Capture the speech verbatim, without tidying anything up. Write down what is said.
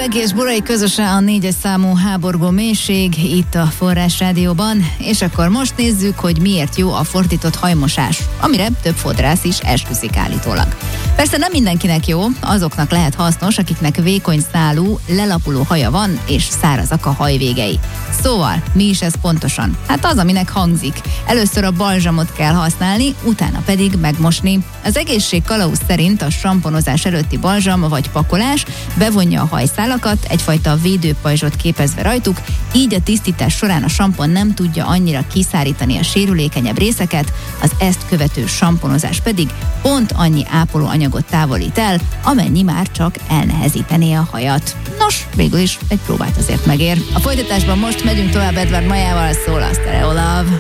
Begi és Borai közösen a négyes számú háborgó mélység itt a Forrás Rádióban, és akkor most nézzük, hogy miért jó a fordított hajmosás, amire több fodrász is esküszik állítólag. Persze nem mindenkinek jó, azoknak lehet hasznos, akiknek vékony szálú, lelapuló haja van, és szárazak a hajvégei. Szóval, mi is ez pontosan? Hát az, aminek hangzik. Először a balzsamot kell használni, utána pedig megmosni. Az egészség kalauz szerint a samponozás előtti balzsam vagy pakolás bevonja a hajszálakat, egyfajta védőpajzsot képezve rajtuk, így a tisztítás során a sampon nem tudja annyira kiszárítani a sérülékenyebb részeket, az ezt követő samponozás pedig pont annyi ápoló anyagot távolít el, amennyi már csak elnehezítené a hajat. Nos, végül is egy próbát azért megér. A folytatásban most megyünk tovább Edward Mayával, szól a Stereo Love.